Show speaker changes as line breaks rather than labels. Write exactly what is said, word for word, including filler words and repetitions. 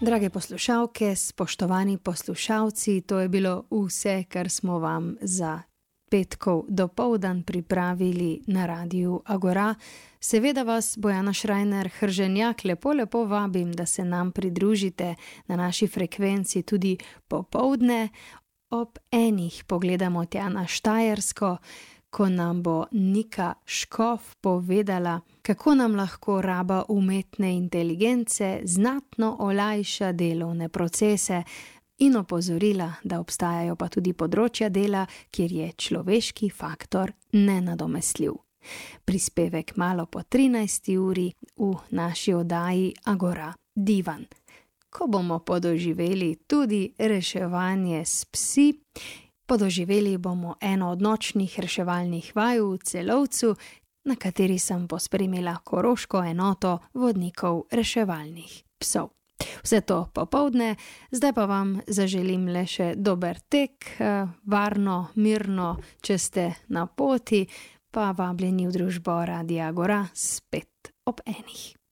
Drage poslušalke, spoštovani poslušalci, to je bilo vse, kar smo vam za petkov dopoldan pripravili na Radiu Agora. Seveda vas, Bojana Šrajner Hrženjak, lepo, lepo vabim, da se nam pridružite na naši frekvenci tudi popoldne. Ob enih pogledamo tja na Štajersko, ko nam bo Nika Škof povedala, kako nam lahko raba umetne inteligence znatno olajša delovne procese in opozorila, da obstajajo pa tudi področja dela, kjer je človeški faktor nenadomestljiv. Prispevek malo po trinajsti uri v naši oddaji Agora Divan, ko bomo podoživeli tudi reševanje s psi. Podoživeli bomo eno od nočnih reševalnih vaj v Celovcu, na kateri sem pospremila koroško enoto vodnikov reševalnih psov. Vse to popoldne, zdaj pa vam zaželim le še dober tek, varno, mirno, če ste na poti, pa vabljeni v družbo Radia Agora spet ob enih.